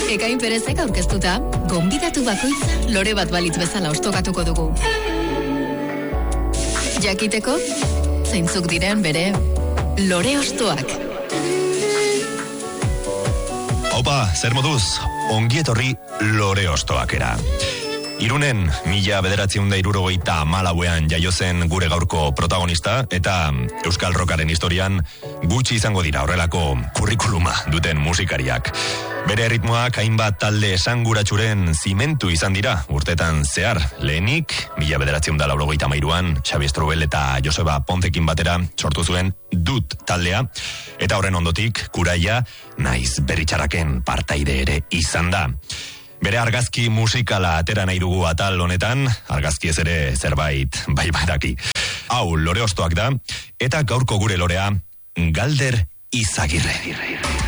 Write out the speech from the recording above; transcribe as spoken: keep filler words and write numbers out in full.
Ekain Perezek aurkeztuta, gonbidatu bakoitza lore bat balitz bezala ostokatuko dugu. Jakiteko, zeintzuk diren bere lore ostoak. Opa, zer moduz, ongietorri lore ostoakera. Irunen, mila bederatziehun eta hirurogeita hamalauean jaio zen gure gaurko protagonista, eta Euskal Rockaren historian gutxi izango dira horrelako kurrikuluma duten musikariak. Bere ritmoak hainbat talde esanguratsuren zimentu izan dira urtetan zehar. Lehenik, mila bederatziehun eta laurogeita hamairuan, Xabi Strobel eta Joseba Pontekin batera sortu zuen Dut taldea, eta horren ondotik Kuraia naiz Berritxarraken partaide ere izan da. Bere argazki musikala atera nahi dugu atal honetan, argazki ez ere zerbait bai badaki. Hau lore ostoak da, eta gaurko gure lorea, Galder Izagirre.